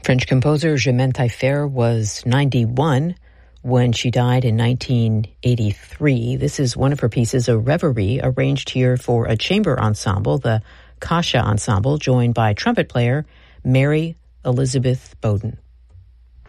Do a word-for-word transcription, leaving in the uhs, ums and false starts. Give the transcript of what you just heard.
French composer Germaine Taillefer was ninety-one when she died in nineteen eighty-three. This is one of her pieces, a reverie, arranged here for a chamber ensemble, the Kasha Ensemble, joined by trumpet player Mary Elizabeth Bowden.